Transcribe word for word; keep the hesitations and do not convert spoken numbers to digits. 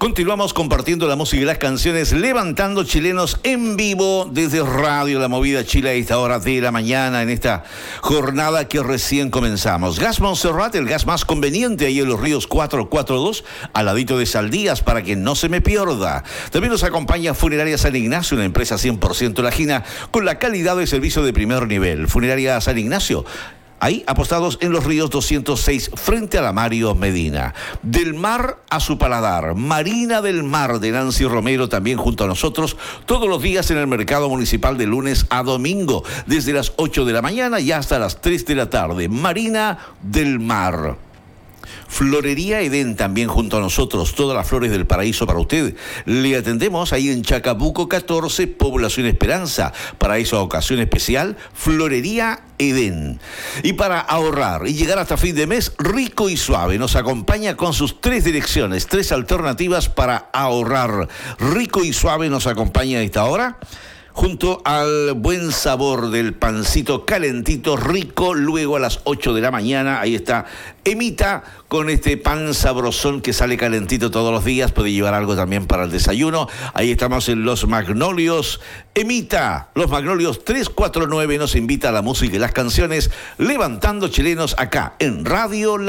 Continuamos compartiendo la música y las canciones, levantando chilenos en vivo desde Radio La Movida Chile a esta hora de la mañana, en esta jornada que recién comenzamos. Gas Montserrat, el gas más conveniente ahí en los ríos cuatrocientos cuarenta y dos, al ladito de Saldías, para que no se me pierda. También nos acompaña Funeraria San Ignacio, una empresa cien por ciento lajina, con la calidad de servicio de primer nivel. Funeraria San Ignacio, ahí apostados en los ríos doscientos seis frente a la Mario Medina. Del mar a su paladar, Marina del Mar de Nancy Romero también junto a nosotros todos los días en el mercado municipal de lunes a domingo, desde las ocho de la mañana y hasta las tres de la tarde. Marina del Mar. Florería Edén también junto a nosotros, todas las flores del paraíso para usted. Le atendemos ahí en Chacabuco catorce, Población Esperanza. Para esa ocasión especial, Florería Edén. Y para ahorrar y llegar hasta fin de mes, Rico y Suave nos acompaña con sus tres direcciones, tres alternativas para ahorrar. Rico y Suave nos acompaña a esta hora, junto al buen sabor del pancito calentito rico, luego a las ocho de la mañana, ahí está Emita con este pan sabrosón que sale calentito todos los días, puede llevar algo también para el desayuno. Ahí estamos en Los Magnolios. Emita, Los Magnolios trescientos cuarenta y nueve nos invita a la música y las canciones, levantando chilenos acá en Radio La